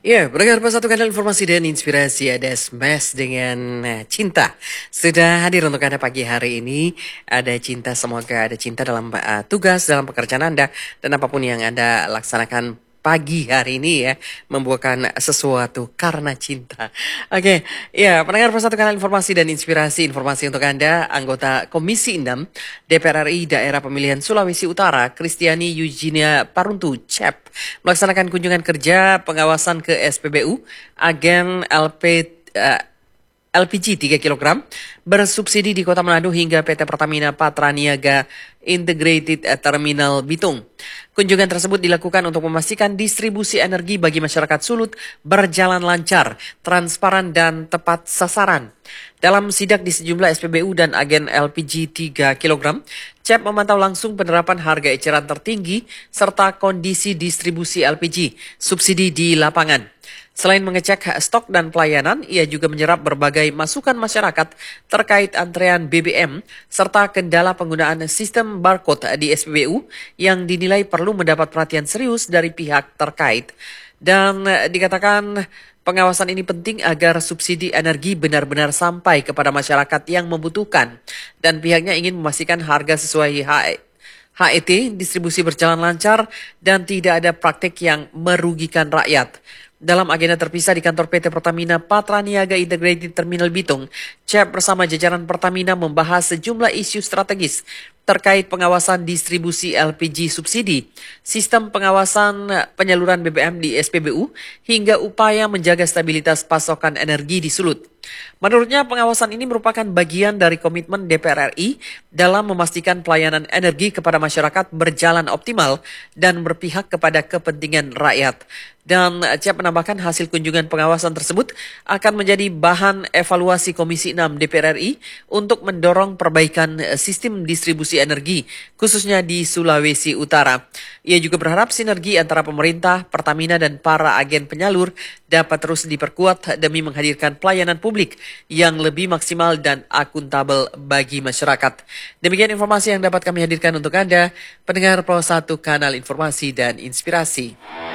Ya, pendengar satu kanal informasi dan inspirasi ada Smash dengan Cinta. Sudah hadir untuk Anda pagi hari ini. Ada cinta, semoga ada cinta dalam tugas, dalam pekerjaan Anda. Dan apapun yang Anda laksanakan pagi hari ini ya, membuahkan sesuatu karena cinta. Oke, ya pendengar satu kanal informasi dan inspirasi, informasi untuk Anda, anggota Komisi 6 DPR RI Daerah Pemilihan Sulawesi Utara, Kristiani Eugenia Paruntu, CEP, melaksanakan kunjungan kerja pengawasan ke SPBU, agen LPG 3 kg bersubsidi di Kota Manado hingga PT Pertamina Patraniaga Integrated Terminal Bitung. Kunjungan tersebut dilakukan untuk memastikan distribusi energi bagi masyarakat Sulut berjalan lancar, transparan, dan tepat sasaran. Dalam sidak di sejumlah SPBU dan agen LPG 3 kg, CEP memantau langsung penerapan harga eceran tertinggi serta kondisi distribusi LPG subsidi di lapangan. Selain mengecek stok dan pelayanan, ia juga menyerap berbagai masukan masyarakat terkait antrean BBM serta kendala penggunaan sistem barcode di SPBU yang dinilai perlu mendapat perhatian serius dari pihak terkait. Dan dikatakan pengawasan ini penting agar subsidi energi benar-benar sampai kepada masyarakat yang membutuhkan. Dan pihaknya ingin memastikan harga sesuai HET, distribusi berjalan lancar, dan tidak ada praktik yang merugikan rakyat. Dalam agenda terpisah di kantor PT Pertamina Patraniaga Integrated Terminal Bitung, CEP bersama jajaran Pertamina membahas sejumlah isu strategis terkait pengawasan distribusi LPG subsidi, sistem pengawasan penyaluran BBM di SPBU, hingga upaya menjaga stabilitas pasokan energi di Sulut. Menurutnya, pengawasan ini merupakan bagian dari komitmen DPR RI dalam memastikan pelayanan energi kepada masyarakat berjalan optimal dan berpihak kepada kepentingan rakyat. Dan CEP menambahkan hasil kunjungan pengawasan tersebut akan menjadi bahan evaluasi Komisi 6 DPR RI untuk mendorong perbaikan sistem distribusi energi, khususnya di Sulawesi Utara. Ia juga berharap sinergi antara pemerintah, Pertamina, dan para agen penyalur dapat terus diperkuat demi menghadirkan pelayanan publik yang lebih maksimal dan akuntabel bagi masyarakat. Demikian informasi yang dapat kami hadirkan untuk Anda, pendengar Pro 1 Kanal Informasi dan Inspirasi.